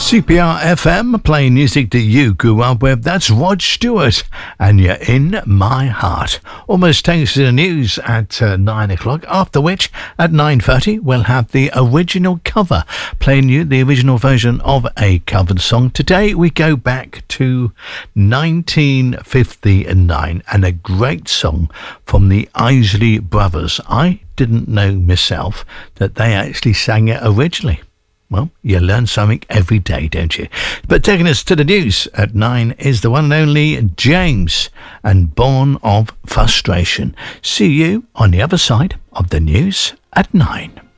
CPR FM, playing music that you grew up with. That's Rod Stewart, and you're in my heart. Almost takes to the news at 9 o'clock, after which at 9:30 we'll have the original cover, playing you the original version of a covered song. Today we go back to 1959 and a great song from the Isley Brothers. I didn't know myself that they actually sang it originally. Well, you learn something every day, don't you? But taking us to the news at 9 is the one and only James and Born of Frustration. See you on the other side of the news at 9.